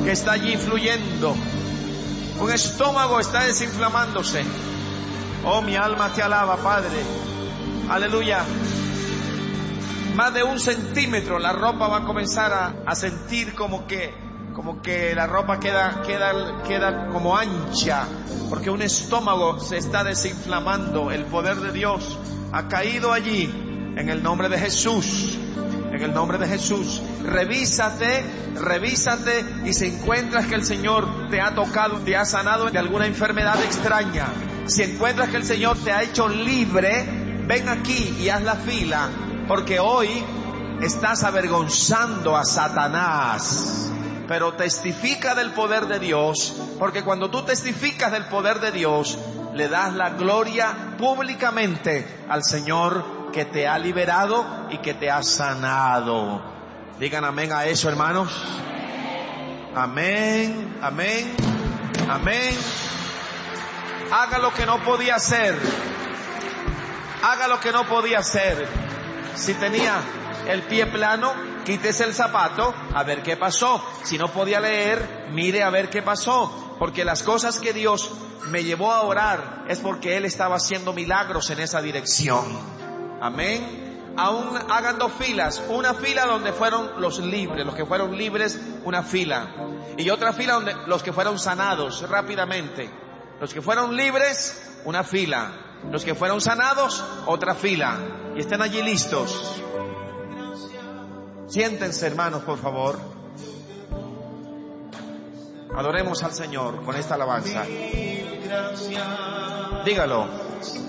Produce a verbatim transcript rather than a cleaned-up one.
que está allí fluyendo. Un estómago está desinflamándose. Oh, mi alma te alaba, Padre. Aleluya. Más de un centímetro la ropa va a comenzar a, a sentir como que, como que la ropa queda, queda, queda como ancha, porque un estómago se está desinflamando. El poder de Dios ha caído allí, en el nombre de Jesús. En el nombre de Jesús, revísate, revísate, y si encuentras que el Señor te ha tocado, te ha sanado de alguna enfermedad extraña, si encuentras que el Señor te ha hecho libre, ven aquí y haz la fila, porque hoy estás avergonzando a Satanás. Pero testifica del poder de Dios, porque cuando tú testificas del poder de Dios, le das la gloria públicamente al Señor que te ha liberado y que te ha sanado. Digan amén a eso, hermanos. Amén, amén, amén. Haga lo que no podía hacer. Haga lo que no podía hacer. Si tenía el pie plano, quítese el zapato a ver qué pasó. Si no podía leer, mire a ver qué pasó. Porque las cosas que Dios me llevó a orar es porque Él estaba haciendo milagros en esa dirección. Amén. Aún hagan dos filas. Una fila donde fueron los libres, los que fueron libres, una fila. Y otra fila donde los que fueron sanados rápidamente. Los que fueron libres, una fila. Los que fueron sanados, otra fila. Y estén allí listos. Siéntense, hermanos, por favor. Adoremos al Señor con esta alabanza. Dígalo.